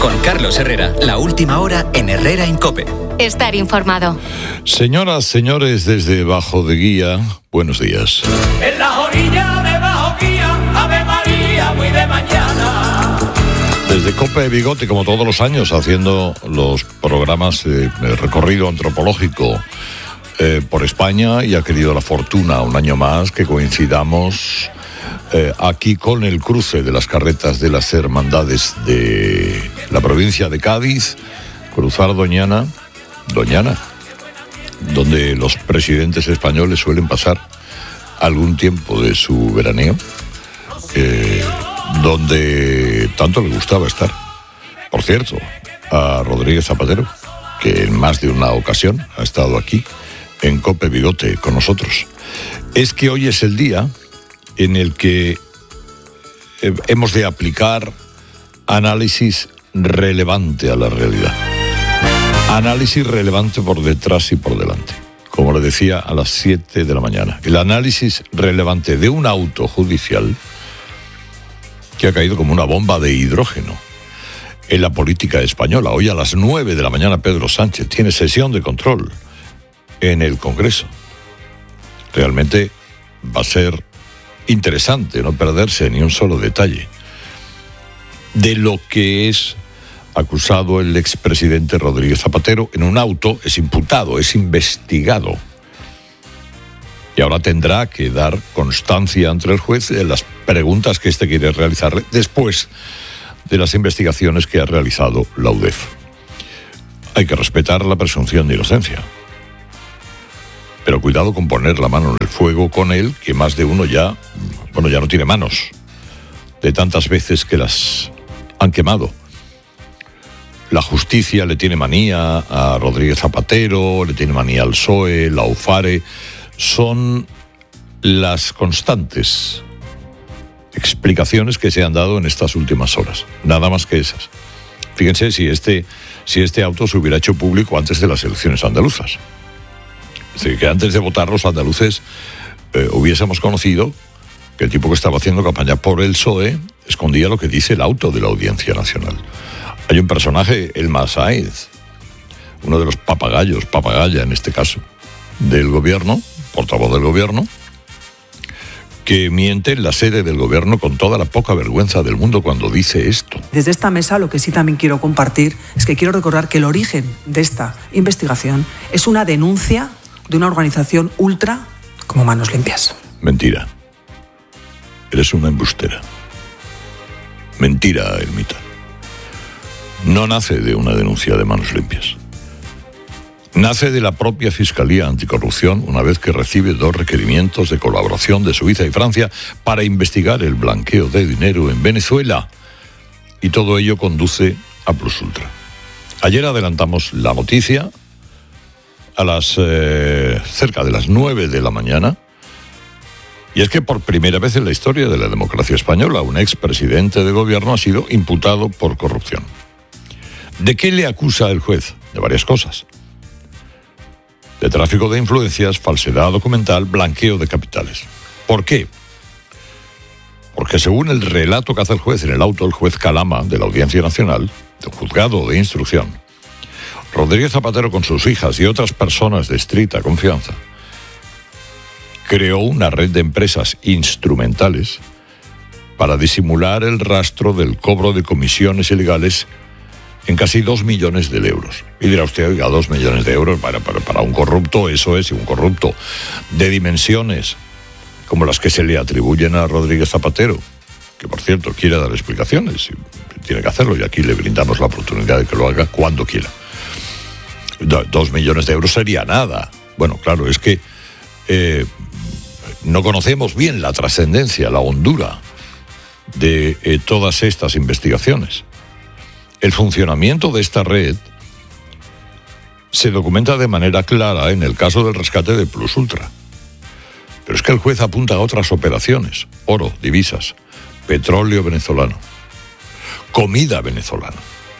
Con Carlos Herrera, la última hora en Herrera en COPE. Estar informado. Señoras, señores, desde Bajo de Guía, buenos días. En la orilla de Bajo Guía, Ave María, muy de mañana. Desde COPE Bigote, como todos los años, haciendo los programas de recorrido antropológico por España, y ha querido la fortuna un año más que coincidamos aquí con el cruce de las carretas de las hermandades de la provincia de Cádiz, cruzar Doñana, donde los presidentes españoles suelen pasar algún tiempo de su veraneo, donde tanto le gustaba estar. Por cierto, a Rodríguez Zapatero, que en más de una ocasión ha estado aquí en COPE Bigote con nosotros. Es que hoy es el día en el que hemos de aplicar análisis relevante a la realidad. Análisis relevante por detrás y por delante. Como le decía a las 7 de la mañana. El análisis relevante de un auto judicial que ha caído como una bomba de hidrógeno en la política española. Hoy a las 9 de la mañana Pedro Sánchez tiene sesión de control en el Congreso. Realmente va a ser interesante no perderse ni un solo detalle de lo que es acusado el expresidente Rodríguez Zapatero en un auto. Es imputado, es investigado. Y ahora tendrá que dar constancia ante el juez de las preguntas que éste quiere realizarle después de las investigaciones que ha realizado la UDEF. Hay que respetar la presunción de inocencia. Pero cuidado con poner la mano en el fuego con él, que más de uno ya no tiene manos, de tantas veces que las han quemado. La justicia le tiene manía a Rodríguez Zapatero, le tiene manía al PSOE, la UFARE. Son las constantes explicaciones que se han dado en estas últimas horas. Nada más que esas. Fíjense si este auto se hubiera hecho público antes de las elecciones andaluzas. Es decir, que antes de votar los andaluces hubiésemos conocido que el tipo que estaba haciendo campaña por el PSOE escondía lo que dice el auto de la Audiencia Nacional. Hay un personaje, el Masáez, uno de los papagaya en este caso, del gobierno, portavoz del gobierno, que miente en la sede del gobierno con toda la poca vergüenza del mundo cuando dice esto. Desde esta mesa lo que sí también quiero compartir es que quiero recordar que el origen de esta investigación es una denuncia de una organización ultra como Manos Limpias. Mentira. Eres una embustera. Mentira, Elmita. No nace de una denuncia de Manos Limpias. Nace de la propia Fiscalía Anticorrupción, una vez que recibe 2 requerimientos de colaboración de Suiza y Francia para investigar el blanqueo de dinero en Venezuela. Y todo ello conduce a Plus Ultra. Ayer adelantamos la noticia a cerca de las 9 de la mañana. Y es que por primera vez en la historia de la democracia española, un expresidente de gobierno ha sido imputado por corrupción. ¿De qué le acusa el juez? De varias cosas. De tráfico de influencias, falsedad documental, blanqueo de capitales. ¿Por qué? Porque según el relato que hace el juez en el auto, el juez Calama, de la Audiencia Nacional, del juzgado de instrucción, Rodríguez Zapatero con sus hijas y otras personas de estricta confianza creó una red de empresas instrumentales para disimular el rastro del cobro de comisiones ilegales en casi 2 millones de euros. Y dirá usted, oiga, 2 millones de euros para un corrupto, eso es, y un corrupto de dimensiones como las que se le atribuyen a Rodríguez Zapatero, que por cierto quiere dar explicaciones, y tiene que hacerlo, y aquí le brindamos la oportunidad de que lo haga cuando quiera. 2 millones de euros sería nada. Bueno, claro, es que no conocemos bien la trascendencia, la hondura de todas estas investigaciones. El funcionamiento de esta red se documenta de manera clara en el caso del rescate de Plus Ultra. Pero es que el juez apunta a otras operaciones: oro, divisas, petróleo venezolano, comida venezolana.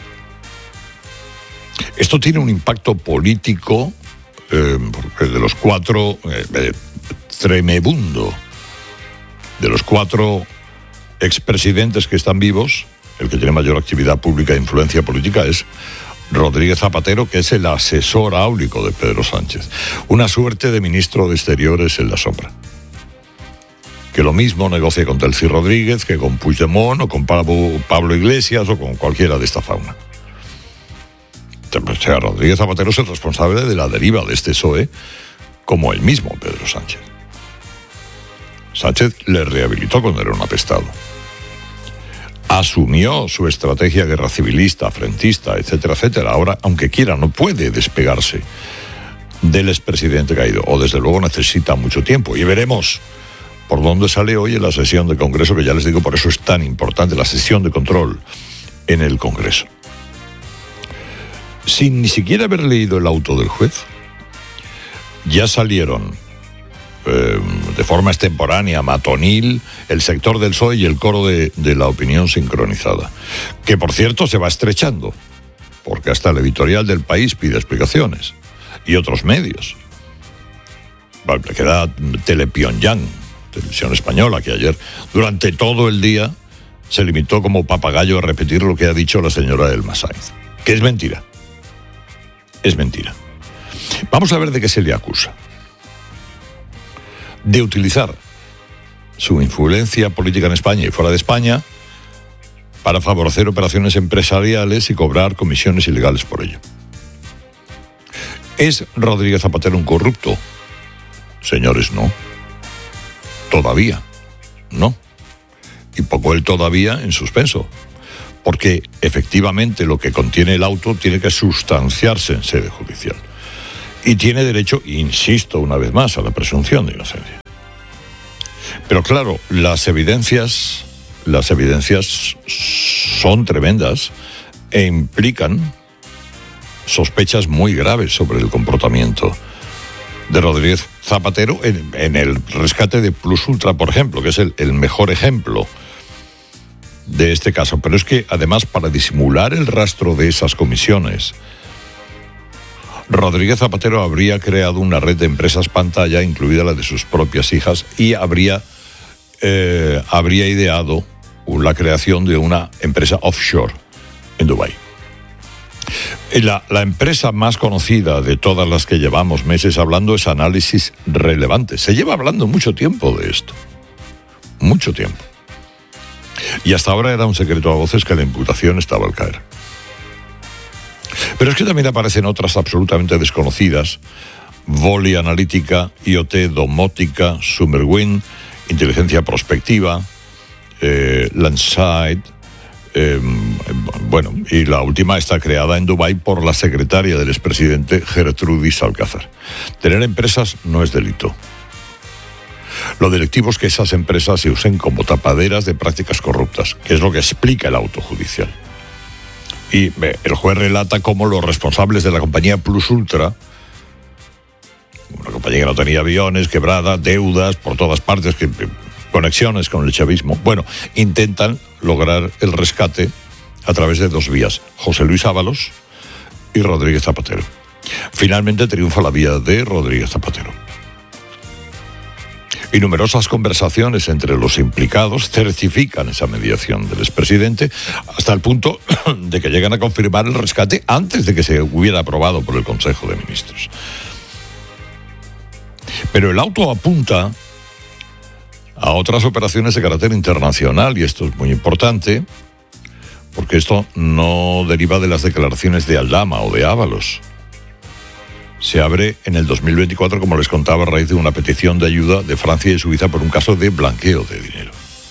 Esto tiene un impacto político de los 4 tremebundo, de los 4 expresidentes que están vivos. el que tiene mayor actividad pública e influencia política es Rodríguez Zapatero, que es el asesor áulico de Pedro Sánchez. Una suerte de ministro de Exteriores en la sombra. Que lo mismo negocia con Delcy Rodríguez que con Puigdemont o con Pablo Iglesias o con cualquiera de esta fauna. O sea, Rodríguez Zapatero es el responsable de la deriva de este PSOE, como el mismo Pedro Sánchez. Sánchez le rehabilitó cuando era un apestado. Asumió su estrategia guerra civilista, frentista, etcétera, etcétera. Ahora, aunque quiera, no puede despegarse del expresidente caído, o desde luego necesita mucho tiempo. Y veremos por dónde sale hoy en la sesión de Congreso, que ya les digo, por eso es tan importante la sesión de control en el Congreso. Sin ni siquiera haber leído el auto del juez, ya salieron de forma extemporánea, matonil, el sector del PSOE y el coro de la opinión sincronizada, que por cierto se va estrechando, porque hasta el editorial del País pide explicaciones, y otros medios. Vale, queda Telepyongyang, Televisión Española, que ayer durante todo el día se limitó como papagayo a repetir lo que ha dicho la señora Elma Sainz, que es mentira. Es mentira. Vamos a ver de qué se le acusa. De utilizar su influencia política en España y fuera de España para favorecer operaciones empresariales y cobrar comisiones ilegales por ello. ¿Es Rodríguez Zapatero un corrupto? Señores, no. Todavía no. Y pongo el todavía en suspenso, porque efectivamente lo que contiene el auto tiene que sustanciarse en sede judicial. Y tiene derecho, insisto una vez más, a la presunción de inocencia. Pero claro, las evidencias son tremendas e implican sospechas muy graves sobre el comportamiento de Rodríguez Zapatero en el rescate de Plus Ultra, por ejemplo, que es el mejor ejemplo de este caso. Pero es que además, para disimular el rastro de esas comisiones, Rodríguez Zapatero habría creado una red de empresas pantalla, incluida la de sus propias hijas, y habría ideado la creación de una empresa offshore en Dubái. La empresa más conocida de todas las que llevamos meses hablando es Análisis Relevante. Se lleva hablando mucho tiempo de esto. Mucho tiempo. Y hasta ahora era un secreto a voces que la imputación estaba al caer. Pero es que también aparecen otras absolutamente desconocidas: Volley Analítica, IoT, Domótica, Summerwind, Inteligencia Prospectiva, Landsight. Bueno, y la última está creada en Dubái por la secretaria del expresidente Gertrudis Alcázar. Tener empresas no es delito. Lo delictivo es que esas empresas se usen como tapaderas de prácticas corruptas, que es lo que explica el auto judicial. Y el juez relata cómo los responsables de la compañía Plus Ultra, una compañía que no tenía aviones, quebrada, deudas por todas partes, conexiones con el chavismo, intentan lograr el rescate a través de dos vías: José Luis Ábalos y Rodríguez Zapatero. Finalmente triunfa la vía de Rodríguez Zapatero. Y numerosas conversaciones entre los implicados certifican esa mediación del expresidente, hasta el punto de que llegan a confirmar el rescate antes de que se hubiera aprobado por el Consejo de Ministros. Pero el auto apunta a otras operaciones de carácter internacional, y esto es muy importante, porque esto no deriva de las declaraciones de Aldama o de Ábalos. Se abre en el 2024, como les contaba, a raíz de una petición de ayuda de Francia y Suiza por un caso de blanqueo de dinero.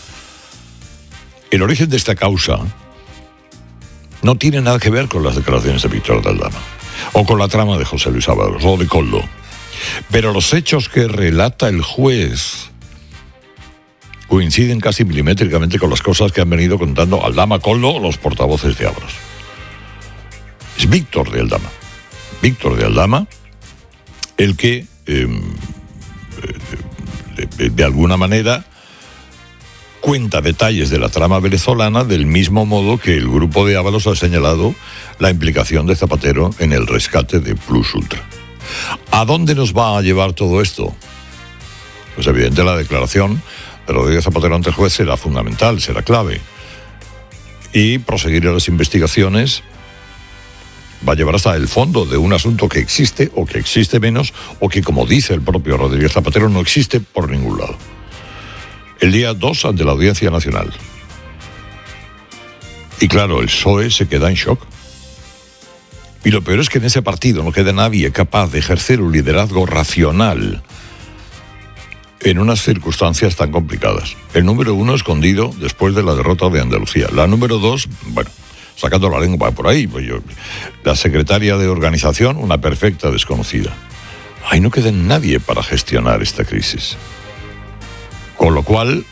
El origen de esta causa no tiene nada que ver con las declaraciones de Víctor de Aldama, o con la trama de José Luis Ábalos, o de Koldo. Pero los hechos que relata el juez coinciden casi milimétricamente con las cosas que han venido contando Aldama, Koldo o los portavoces de Ábalos. Es Víctor de Aldama, el que de alguna manera cuenta detalles de la trama venezolana, del mismo modo que el grupo de Ábalos ha señalado la implicación de Zapatero en el rescate de Plus Ultra. ¿A dónde nos va a llevar todo esto? Pues evidente la declaración de Rodríguez Zapatero ante el juez será fundamental, será clave. y proseguir las investigaciones va a llevar hasta el fondo de un asunto que existe o que existe menos o que, como dice el propio Rodríguez Zapatero, no existe por ningún lado. El día 2 ante la Audiencia Nacional. Y claro, el PSOE se queda en shock. Y lo peor es que en ese partido no queda nadie capaz de ejercer un liderazgo racional en unas circunstancias tan complicadas. El número 1 escondido después de la derrota de Andalucía. La número 2, bueno, sacando la lengua por ahí. La secretaria de organización, una perfecta desconocida. Ahí no queda nadie para gestionar esta crisis. Con lo cual,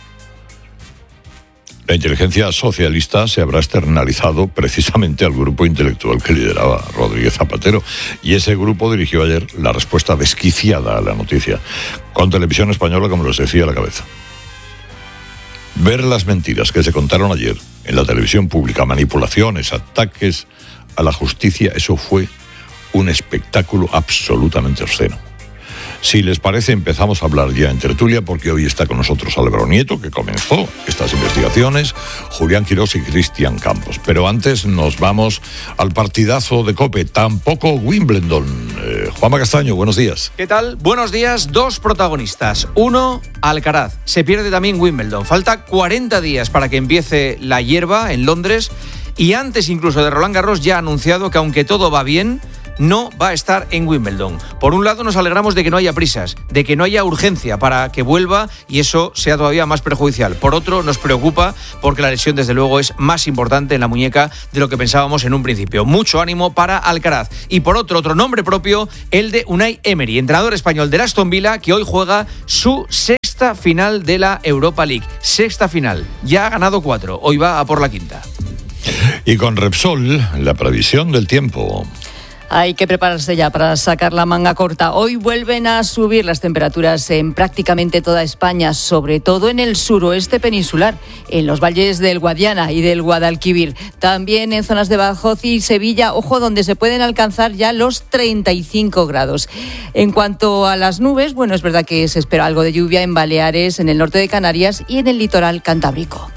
la inteligencia socialista se habrá externalizado precisamente al grupo intelectual que lideraba Rodríguez Zapatero, y ese grupo dirigió ayer la respuesta desquiciada a la noticia, con Televisión Española, como les decía, a la cabeza. Ver las mentiras que se contaron ayer en la televisión pública, manipulaciones, ataques a la justicia, eso fue un espectáculo absolutamente obsceno. Si les parece, empezamos a hablar ya en tertulia, porque hoy está con nosotros Álvaro Nieto, que comenzó estas investigaciones, Julián Quirós y Cristian Campos. Pero antes nos vamos al partidazo de COPE. Tampoco Wimbledon. Juanma Castaño, buenos días. ¿Qué tal? Buenos días. Dos protagonistas. Uno, Alcaraz. Se pierde también Wimbledon. Falta 40 días para que empiece la hierba en Londres, y antes incluso de Roland Garros ya ha anunciado que, aunque todo va bien, no va a estar en Wimbledon. Por un lado, nos alegramos de que no haya prisas, de que no haya urgencia para que vuelva y eso sea todavía más perjudicial. Por otro, nos preocupa porque la lesión, desde luego, es más importante en la muñeca de lo que pensábamos en un principio. Mucho ánimo para Alcaraz. Y por otro nombre propio, el de Unai Emery, entrenador español del Aston Villa, que hoy juega su sexta final de la Europa League. Sexta final. Ya ha ganado 4. Hoy va a por la quinta. Y con Repsol, la previsión del tiempo. Hay que prepararse ya para sacar la manga corta. Hoy vuelven a subir las temperaturas en prácticamente toda España, sobre todo en el suroeste peninsular, en los valles del Guadiana y del Guadalquivir. También en zonas de Badajoz y Sevilla, ojo, donde se pueden alcanzar ya los 35 grados. En cuanto a las nubes, bueno, es verdad que se espera algo de lluvia en Baleares, en el norte de Canarias y en el litoral cantábrico.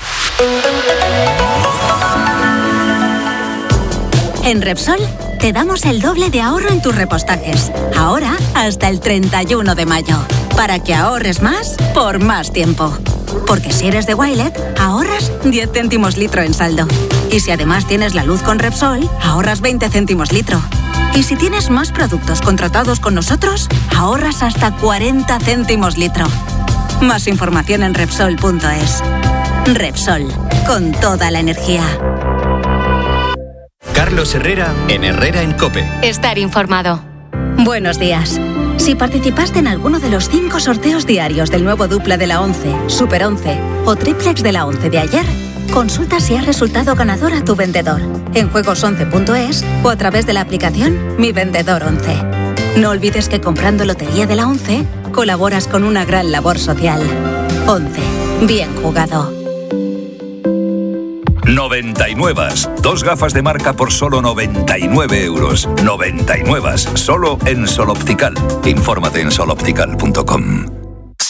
En Repsol te damos el doble de ahorro en tus repostajes. Ahora hasta el 31 de mayo. Para que ahorres más por más tiempo. Porque si eres de Wilet, ahorras 10 céntimos litro en saldo. Y si además tienes la luz con Repsol, ahorras 20 céntimos litro. Y si tienes más productos contratados con nosotros, ahorras hasta 40 céntimos litro. Más información en Repsol.es. Repsol, con toda la energía. Carlos Herrera en Herrera en COPE. Estar informado. Buenos días. Si participaste en alguno de los 5 sorteos diarios del nuevo dupla de la 11, Super 11 o triplex de la 11 de ayer, consulta si has resultado ganador a tu vendedor en juegos11.es o a través de la aplicación Mi Vendedor 11. No olvides que comprando Lotería de la 11 colaboras con una gran labor social. 11. Bien jugado. 99. 2 gafas de marca por solo 99 euros. 99. Solo en Sol Optical. Infórmate en soloptical.com.